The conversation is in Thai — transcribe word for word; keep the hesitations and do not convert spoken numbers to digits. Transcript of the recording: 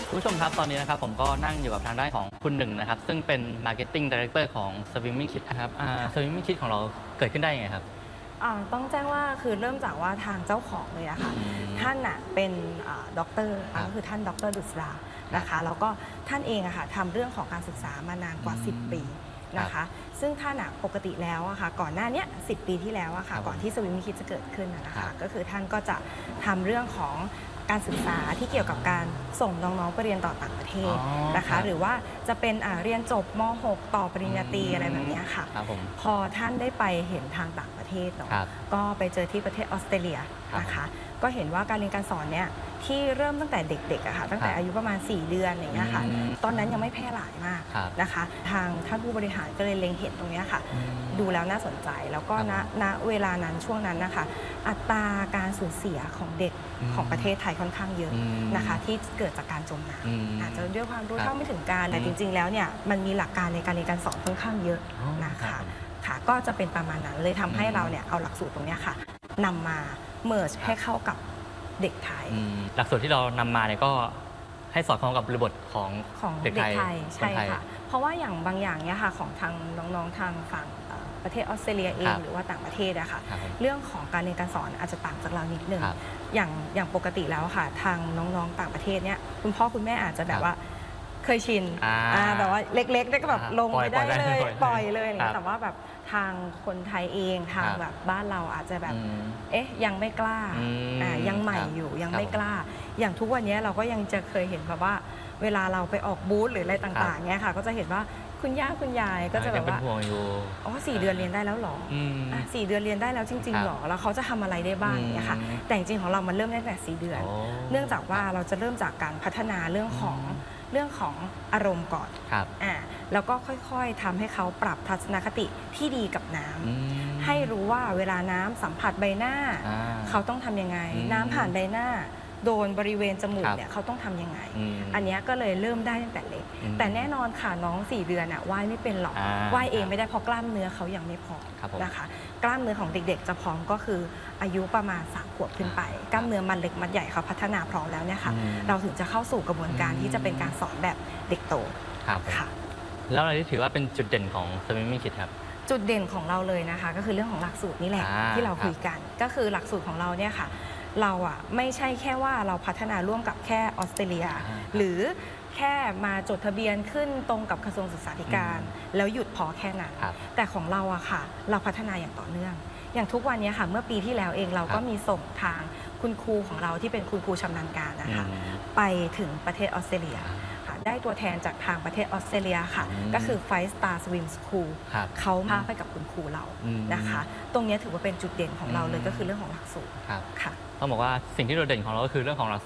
คุณผู้ชมครับตอนนี้นะครับผมก็นั่งอยู่กับทางด้านของคุณหนึ่งนะครับซึ่งเป็น Marketing Director ของ Swimming Kids นะครับ Swimming Kids ของเราเกิดขึ้นได้ยังไงครับต้องแจ้งว่าคือเริ่มจากว่าทางเจ้าของเลยอะค่ะท่านอะเป็นด็อกเตอร์ก็คือท่านดรดุษรานะคะแล้วก็ท่านเองอะค่ะทำเรื่องของการศึกษามานานกว่าสิบปีนะคะซึ่งท่านอะปกติแล้วอะค่ะก่อนหน้านี้สิบปีที่แล้วอะค่ะก่อนที่ Swimming Kids จะเกิดขึ้นนะคะก็คือท่านก็จะทำเรื่องของการศึกษาที่เกี่ยวกับการส่งน้องๆไปเรียนต่อต่างประเทศนะคะหรือว่าจะเป็นเรียนจบม หก ต่อปริญญาตรีอะไรแบบนี้ค่ะพอท่านได้ไปเห็นทางต่างประเทศเนาะก็ไปเจอที่ประเทศออสเตรเลียนะคะก็เห็นว่าการเรียนการสอนเนี่ยที่เริ่มตั้งแต่เด็กๆอะค่ะตั้งแต่อายุประมาณสี่เดือนอย่างเงี้ยค่ะตอนนั้นยังไม่แพร่หลายมากนะคะทางท่านผู้บริหารก็เลยเล็งเห็นตรงนี้ค่ะดูแล้วน่าสนใจแล้วก็ณณเวลานั้นช่วงนั้นนะคะอัตราการสูญเสียของเด็กของประเทศไทยค่อนข้างเยอะนะคะที่เกิดจากการจมน้ำอาจจะด้วยความรู้เท่าไม่ถึงการแต่จริงๆแล้วเนี่ยมันมีหลักการในการเรียนการสอนค่อนข้างเยอะนะคะค่ะก็จะเป็นประมาณนั้นเลยทำให้เราเนี่ยเอาหลักสูตรตรงนี้ค่ะนำมาเมิร์จให้เข้ากับเด็กไทยหลักสูตรที่เรานำมาเนี่ยก็ให้สอดคล้องกับบริบทของของเด็กไทยใช่ค่ะเพราะว่าอย่างบางอย่างเนี่ยค่ะของทางน้องๆทางฝั่งประเทศออสเตรเลียเองหรือว่าต่างประเทศอะค่ะเรื่องของการเรียนการสอนอาจจะต่างจากเรานิดนึงอย่างอย่างปกติแล้วค่ะทางน้องๆต่างประเทศเนี่ยคุณพ่อคุณแม่อาจจะแบบว่าเคยชินแบบว่าเล็กๆได้ก็แบบลงไปได้เลยปล่อยเลยแต่ว่าแบบทางคนไทยเองทางแบบบ้านเราอาจจะแบบเอ๊ะยังไม่กล้ายังใหม่อยู่ยังไม่กล้าอย่างทุกวันนี้เราก็ยังจะเคยเห็นแบบว่าเวลาเราไปออกบูธหรืออะไรต่างๆเนี้ยค่ะก็จะเห็นว่าคุณย่าคุณยายก็จะแบบว่าอ๋อสี่เดือนเรียนได้แล้วหรอสี่เดือนเรียนได้แล้วจริงๆหรอแล้วเขาจะทำอะไรได้บ้างเนี่ยค่ะแต่จริงๆของเรามันเริ่มตั้งแต่สี่เดือนเนื่องจากว่าเราจะเริ่มจากการพัฒนาเรื่องของเรื่องของอารมณ์ก่อนอ่าแล้วก็ค่อยๆทำให้เขาปรับทัศนคติที่ดีกับน้ำให้รู้ว่าเวลาน้ำสัมผัสใบหน้าเขาต้องทำยังไงน้ำผ่านใบหน้าโดนบริเวณจมูกเนี่ยเขาต้องทำยังไงอันนี้ก็เลยเริ่มได้ตั้งแต่เล็กแต่แน่นอนค่ะน้องสี่เดือนน่ะว่ายไม่เป็นหรอกว่ายเองไม่ได้เพราะกล้ามเนื้อเขายังไม่พร้อมนะคะกล้ามเนื้อของเด็กๆจะพร้อมก็คืออายุประมาณสามขวบขึ้นไปกล้ามเนื้อมันเล็กมัดใหญ่เขาพัฒนาพร้อมแล้วเนี่ยค่ะเราถึงจะเข้าสู่กระบวนการที่จะเป็นการสอนแบบเด็กโตค่ะแล้วอะไรที่ถือว่าเป็นจุดเด่นของ Swimming Kids ครับจุดเด่นของเราเลยนะคะก็คือเรื่องของหลักสูตรนี่แหละที่เราคุยกันก็คือหลักสูตรของเราเนี่ยค่ะเราอ่ะไม่ใช่แค่ว่าเราพัฒนาร่วมกับแค่ออสเตรเลียหรือแค่มาจดทะเบียนขึ้นตรงกับกระทรวงศึกษาธิการแล้วหยุดพอแค่นั้นแต่ของเราอะค่ะเราพัฒนาอย่างต่อเนื่องอย่างทุกวันนี้ค่ะเมื่อปีที่แล้วเองเราก็มีส่งทางคุณครูของเราที่เป็นคุณครูชำนาญการนะคะไปถึงประเทศออสเตรเลียได้ตัวแทนจากทางประเทศออสเตรเลียค่ะก็คือ Five Star Swim School เขาพาไปกับคุณครูเรานะคะตรงนี้ถือว่าเป็นจุดเด่นของเราเลยก็คือเรื่องของหลักสูตรค่ะต้องบอกว่าสิ่งที่โดดเด่นของเราก็คือเรื่องของหลัก